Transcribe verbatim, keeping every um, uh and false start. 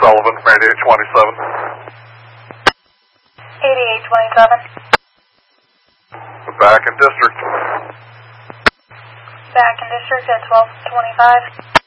Sullivan from eighty-eight twenty-seven. eighty-eight twenty-seven. Back in district. Back in district at twelve twenty-five.